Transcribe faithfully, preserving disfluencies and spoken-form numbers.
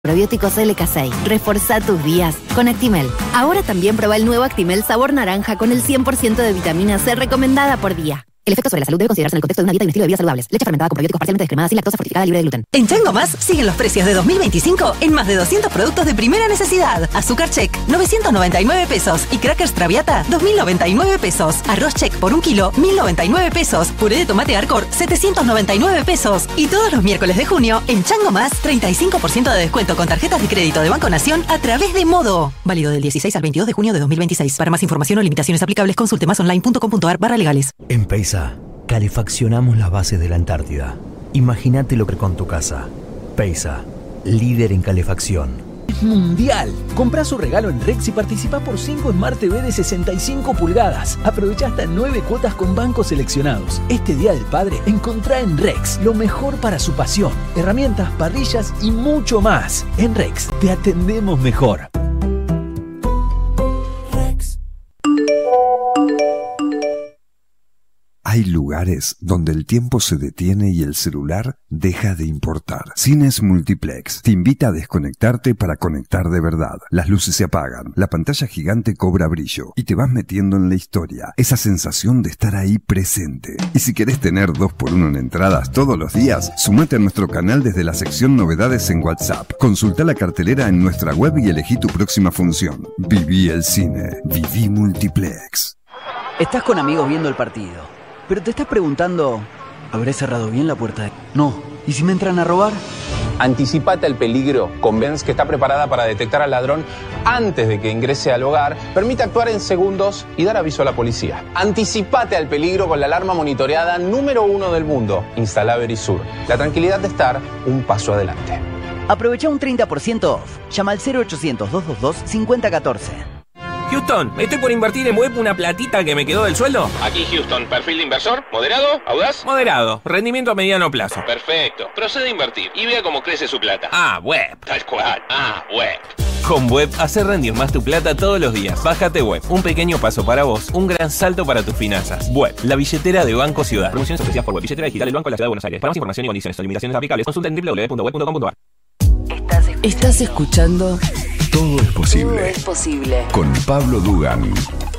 Probióticos L K seis. Reforzá tus días con Actimel. Ahora también prueba el nuevo Actimel sabor naranja con el cien por ciento de vitamina C recomendada por día. El efecto sobre la salud debe considerarse en el contexto de una dieta y un estilo de vida saludables. Leche fermentada con probióticos parcialmente descremadas sin lactosa, fortificada, libre de gluten. En Chango Más siguen los precios de dos mil veinticinco en más de doscientos productos de primera necesidad. Azúcar Check, novecientos noventa y nueve pesos. Y Crackers Traviata, dos mil noventa y nueve pesos. Arroz Check por un kilo, mil noventa y nueve pesos. Puré de tomate Arcor, setecientos noventa y nueve pesos. Y todos los miércoles de junio, en Chango Más, treinta y cinco por ciento de descuento con tarjetas de crédito de Banco Nación a través de Modo. Válido del dieciséis al veintidós de junio de dos mil veintiséis. Para más información o limitaciones aplicables, consulte más online punto com punto ar barra legales. En Peisa, calefaccionamos las bases de la Antártida. Imagínate lo que con tu casa. Peisa, líder en calefacción. Mundial. Comprá su regalo en Rex y participa por cinco Smart T V de sesenta y cinco pulgadas. Aprovecha hasta nueve cuotas con bancos seleccionados. Este Día del Padre, encontrá en Rex lo mejor para su pasión. Herramientas, parrillas y mucho más. En Rex, te atendemos mejor. Hay lugares donde el tiempo se detiene y el celular deja de importar. Cines Multiplex te invita a desconectarte para conectar de verdad. Las luces se apagan, la pantalla gigante cobra brillo y te vas metiendo en la historia. Esa sensación de estar ahí presente. Y si querés tener dos por uno en entradas todos los días, sumate a nuestro canal desde la sección Novedades en WhatsApp. Consulta la cartelera en nuestra web y elegí tu próxima función. Viví el cine. Viví Multiplex. Estás con amigos viendo el partido. Pero te estás preguntando, ¿habré cerrado bien la puerta de...? No. ¿Y si me entran a robar? Anticipate al peligro con Benz, que está preparada para detectar al ladrón antes de que ingrese al hogar. Permite actuar en segundos y dar aviso a la policía. Anticipate al peligro con la alarma monitoreada número uno del mundo. Instala Verisur. La tranquilidad de estar un paso adelante. Aprovecha un treinta por ciento off. Llama al cero ochocientos, doscientos veintidós, cincuenta catorce. Houston, estoy por invertir en web una platita que me quedó del sueldo. Aquí Houston, perfil de inversor, moderado, audaz. Moderado, rendimiento a mediano plazo. Perfecto, procede a invertir y vea cómo crece su plata. Ah, web. Tal cual, ah, web. Con Web, hace rendir más tu plata todos los días. Bájate Web, un pequeño paso para vos, un gran salto para tus finanzas. Web, la billetera de Banco Ciudad. Promociones ofrecidas por Web, billetera digital del Banco de la Ciudad de Buenos Aires. Para más información y condiciones o limitaciones aplicables, consulta en doble u doble u doble u punto web punto com punto ar. Estás escuchando Todo es posible. Todo es posible. Con Pablo Dugan.